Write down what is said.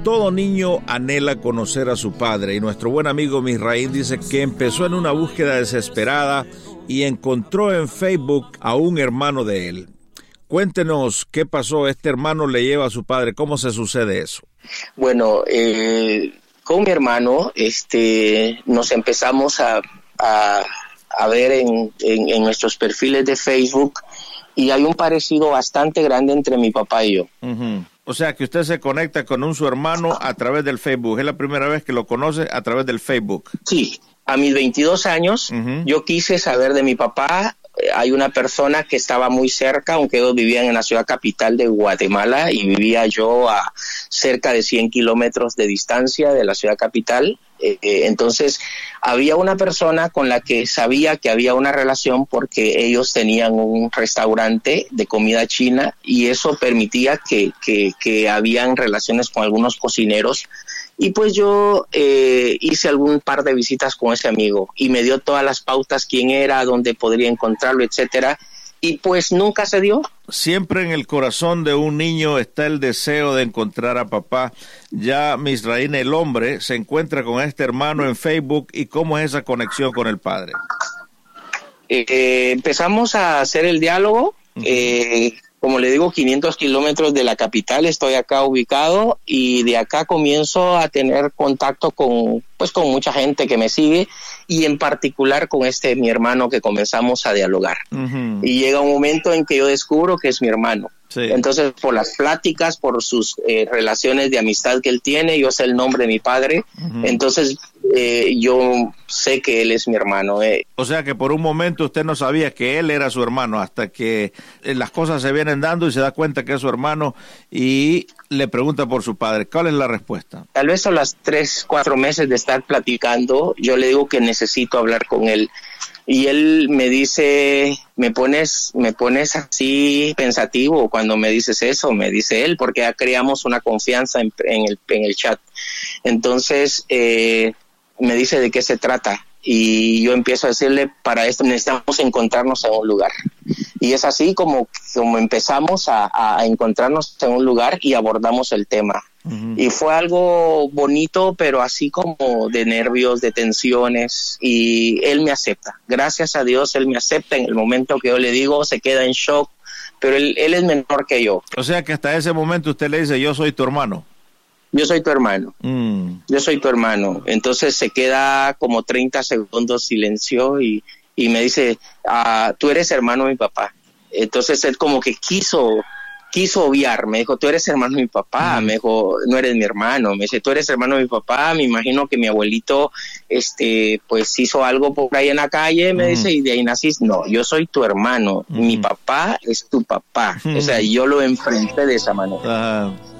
Todo niño anhela conocer a su padre y nuestro buen amigo Misraín dice que empezó en una búsqueda desesperada y encontró en Facebook a un hermano de él. Cuéntenos qué pasó. Este hermano le lleva a su padre. ¿Cómo se sucede eso? Bueno, con mi hermano nos empezamos a ver en nuestros perfiles de Facebook y hay un parecido bastante grande entre mi papá y yo. Uh-huh. O sea que usted se conecta con su hermano a través del Facebook. ¿Es la primera vez que lo conoce a través del Facebook? Sí, a mis 22 años yo quise saber de mi papá. Hay una persona que estaba muy cerca, aunque ellos vivían en la ciudad capital de Guatemala y vivía yo a cerca de 100 kilómetros de distancia de la ciudad capital. Entonces había una persona con la que sabía que había una relación porque ellos tenían un restaurante de comida china y eso permitía que habían relaciones con algunos cocineros. Y pues yo hice algún par de visitas con ese amigo y me dio todas las pautas, quién era, dónde podría encontrarlo, etcétera. Y pues nunca se dio. Siempre en el corazón de un niño está el deseo de encontrar a papá. Ya Misraín, el hombre, se encuentra con este hermano en Facebook. ¿Y cómo es esa conexión con el padre? Empezamos a hacer el diálogo. Como le digo, 500 kilómetros de la capital, estoy acá ubicado y de acá comienzo a tener contacto con mucha gente que me sigue y en particular con mi hermano que comenzamos a dialogar. Y llega un momento en que yo descubro que es mi hermano. Sí. Entonces, por las pláticas, por sus relaciones de amistad que él tiene, yo sé el nombre de mi padre, entonces yo sé que él es mi hermano. O sea que por un momento usted no sabía que él era su hermano, hasta que las cosas se vienen dando y se da cuenta que es su hermano y le pregunta por su padre. ¿Cuál es la respuesta? Tal vez a los 3-4 meses de estar platicando, yo le digo que necesito hablar con él. Y él me dice, me pones así pensativo cuando me dices eso, me dice él, porque ya creamos una confianza en el chat. Entonces, me dice de qué se trata. Y yo empiezo a decirle, para esto necesitamos encontrarnos en un lugar. Y es así como empezamos a encontrarnos en un lugar y abordamos el tema. Y fue algo bonito, pero así como de nervios, de tensiones, y él me acepta. Gracias a Dios, él me acepta en el momento que yo le digo, se queda en shock, pero él es menor que yo. O sea que hasta ese momento usted le dice, yo soy tu hermano. Yo soy tu hermano. Yo soy tu hermano. Entonces se queda como 30 segundos silencio y me dice, tú eres hermano de mi papá. Entonces él como que quiso obviar, me dijo, tú eres hermano de mi papá, me dijo, no eres mi hermano, me dice, tú eres hermano de mi papá, me imagino que mi abuelito, pues hizo algo por ahí en la calle, me dice, y de ahí naciste. No, yo soy tu hermano, mi papá es tu papá, o sea, yo lo enfrenté de esa manera.